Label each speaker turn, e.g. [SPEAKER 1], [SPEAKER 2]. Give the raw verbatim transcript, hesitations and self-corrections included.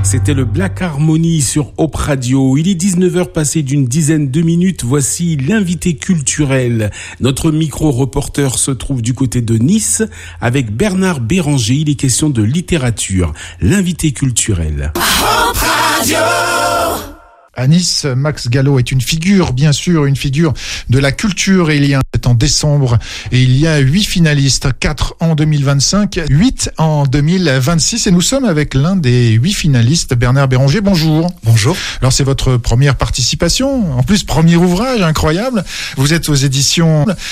[SPEAKER 1] C'était le Black Harmony sur Hope Radio. Il est dix-neuf heures passées d'une dizaine de minutes. Voici l'invité culturel. Notre micro-reporter se trouve du côté de Nice avec Bernard Béranger. Il est question de littérature. L'invité culturel.
[SPEAKER 2] Hope Radio.
[SPEAKER 3] À Nice, Max Gallo est une figure, bien sûr, une figure de la culture. Et il y a c'est en décembre et il y a huit finalistes, quatre en deux mille vingt-cinq, huit en deux mille vingt-six. Et nous sommes avec l'un des huit finalistes, Bernard Béranger. Bonjour.
[SPEAKER 4] Bonjour.
[SPEAKER 3] Alors c'est votre première participation, en plus premier ouvrage, incroyable. Vous êtes aux éditions